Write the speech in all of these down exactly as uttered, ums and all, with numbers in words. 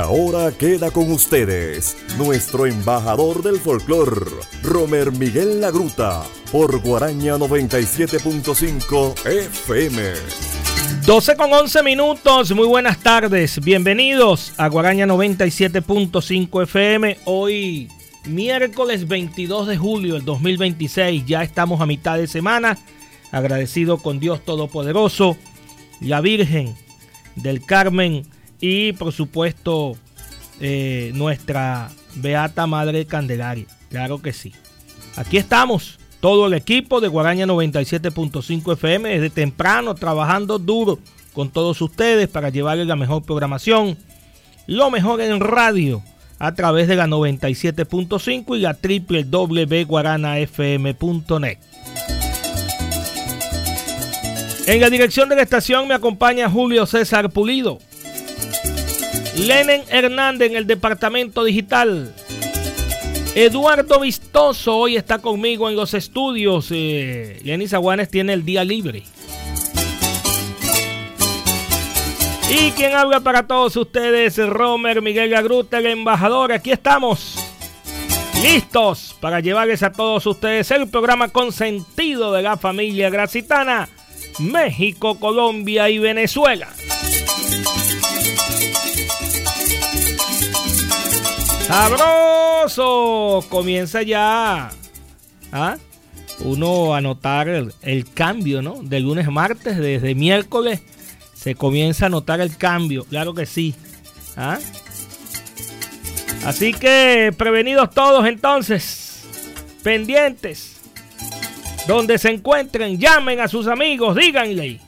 ahora queda con ustedes nuestro embajador del folclor, Romer Miguel Lagruta, por Guaraña noventa y siete punto cinco F M. doce con once minutos, muy buenas tardes, bienvenidos a Guaraña noventa y siete punto cinco F M. Hoy miércoles veintidós de julio del dos mil veintiséis, ya estamos a mitad de semana, agradecido con Dios Todopoderoso, la Virgen del Carmen y por supuesto eh, nuestra Beata Madre Candelaria, claro que sí. Aquí estamos, todo el equipo de Guaraña noventa y siete punto cinco F M, desde temprano trabajando duro con todos ustedes para llevarles la mejor programación, lo mejor en radio a través de la noventa y siete punto cinco y la doble u doble u doble u punto guarana f m punto net. En la dirección de la estación me acompaña Julio César Pulido, Lenen Hernández en el departamento digital, Eduardo Vistoso hoy está conmigo en los estudios. eh, Lenny Zaguanes tiene el día libre. Y quien habla para todos ustedes, Romer Miguel Lagruta, el embajador. Aquí estamos, listos para llevarles a todos ustedes el programa consentido de la familia gracitana, México, Colombia y Venezuela. ¡Sabroso! Comienza ya ¿ah? uno a notar el, el cambio, ¿no? De lunes a martes, desde miércoles se comienza a notar el cambio, claro que sí. ¿Ah? Así que prevenidos todos entonces, pendientes, donde se encuentren, llamen a sus amigos, díganle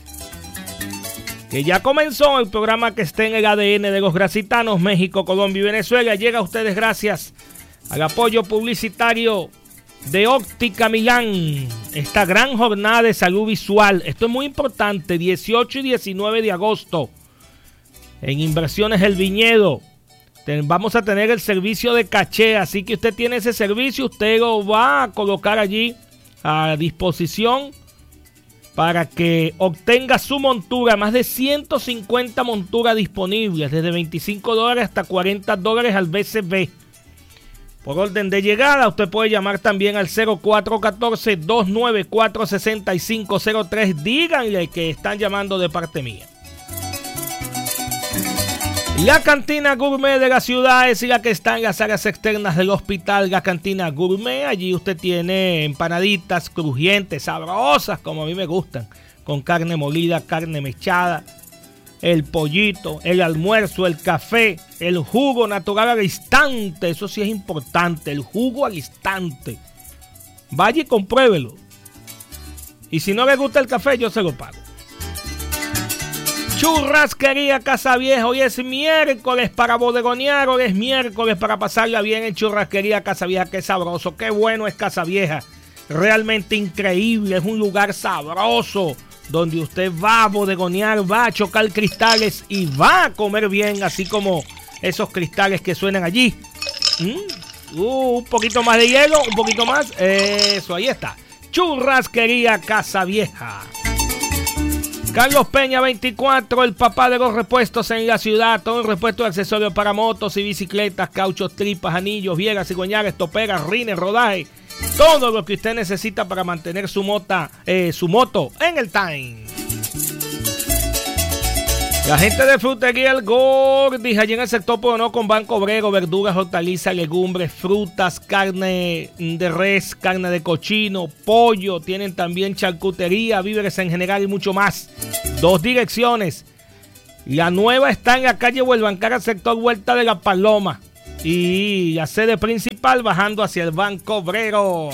que ya comenzó el programa que está en el A D N de los gracitanos, México, Colombia y Venezuela. Llega a ustedes gracias al apoyo publicitario de Óptica Milán. Esta gran jornada de salud visual, esto es muy importante, dieciocho y diecinueve de agosto, en Inversiones El Viñedo. Vamos a tener el servicio de caché, así que usted tiene ese servicio, usted lo va a colocar allí a disposición para que obtenga su montura, más de ciento cincuenta monturas disponibles, desde veinticinco dólares hasta cuarenta dólares al B C B. Por orden de llegada, usted puede llamar también al cero cuatro uno cuatro, dos nueve cuatro, seis cinco cero tres. Díganle que están llamando de parte mía. La cantina gourmet de la ciudad es la que está en las áreas externas del hospital. La cantina gourmet, allí usted tiene empanaditas crujientes, sabrosas, como a mí me gustan, con carne molida, carne mechada, el pollito, el almuerzo, el café, el jugo natural al instante. Eso sí es importante, el jugo al instante. Vaya y compruébelo. Y si no le gusta el café, yo se lo pago. Churrasquería Casa Vieja, hoy es miércoles para bodegonear, hoy es miércoles para pasarla bien en Churrasquería Casa Vieja. Qué sabroso, qué bueno es Casa Vieja, realmente increíble, es un lugar sabroso donde usted va a bodegonear, va a chocar cristales y va a comer bien, así como esos cristales que suenan allí. ¿Mm? Uh, un poquito más de hielo, un poquito más, eso, ahí está. Churrasquería Casa Vieja. Carlos Peña veinticuatro, el papá de los repuestos en la ciudad. Todo el repuesto de accesorios para motos y bicicletas, cauchos, tripas, anillos, viegas, cigüeñales, toperas, rines, rodaje. Todo lo que usted necesita para mantener su, mota, eh, su moto en el time. La gente de Frutería El Gordis, allí en el sector Poronó con Banco Obrero, verduras, hortalizas, legumbres, frutas, carne de res, carne de cochino, pollo, tienen también charcutería, víveres en general y mucho más. Dos direcciones. La nueva está en la calle Huelvancara, sector Vuelta de la Paloma. Y la sede principal bajando hacia el Banco Obrero.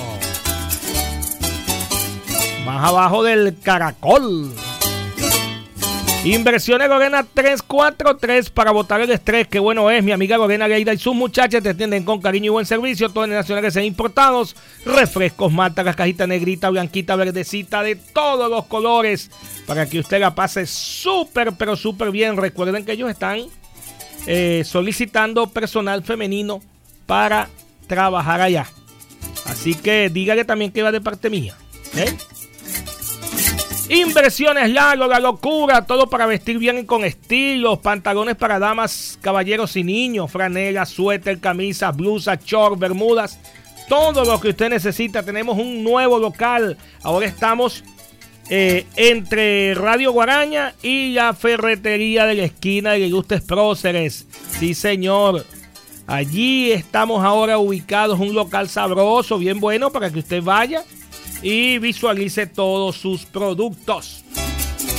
Más abajo del Caracol. Inversiones Lorena tres cuatro tres para botar el estrés. Qué bueno es, mi amiga Lorena Leida y sus muchachas te atienden con cariño y buen servicio. Todos nacionales e importados. Refrescos, malta, las cajitas negrita, blanquita, verdecita, de todos los colores. Para que usted la pase súper, pero súper bien. Recuerden que ellos están eh, solicitando personal femenino para trabajar allá. Así que dígale también que va de parte mía. ¿Eh? Inversiones Lalo, la locura, todo para vestir bien y con estilo, pantalones para damas, caballeros y niños, franelas, suéter, camisas, blusas, shorts, bermudas, todo lo que usted necesita. Tenemos un nuevo local, ahora estamos eh, entre Radio Guaraña y la ferretería de la esquina de Ilustres Próceres. Sí, señor, allí estamos ahora ubicados, un local sabroso, bien bueno para que usted vaya y visualice todos sus productos.